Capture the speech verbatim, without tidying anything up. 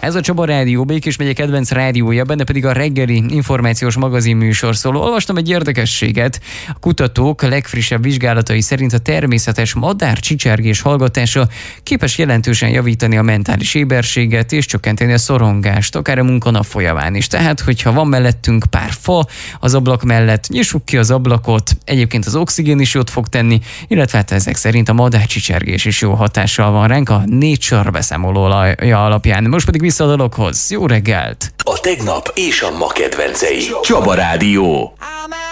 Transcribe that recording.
Ez a Csaba Rádió, Békés megye kedvenc rádiója, benne pedig a reggeli információs magazinműsor szól. Olvastam egy érdekességet. A kutatók legfrissebb vizsgálatai szerint a természetes madár csicsergés hallgatása képes jelentősen javítani a mentális éberséget és csökkenteni a szorongást, akár a munkanap folyamán is. Tehát, hogyha van mellettünk pár fa az ablak mellett, nyissuk ki az ablakot, egyébként az oxigén is jót fog tenni, illetve hát ezek szerint a madár csicsergés is jó hatással van ránk a Nature beszámolója alapján. Most pedig vissza a dologhoz. Jó reggelt! A tegnap és a ma kedvencei. Csaba Rádió.